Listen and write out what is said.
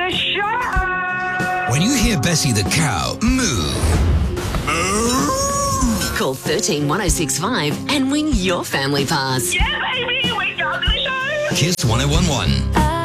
shut up! When you hear Bessie the cow moo, Call 13 1065 and win your family pass. Yeah, baby, we got the show! Kiss 1011.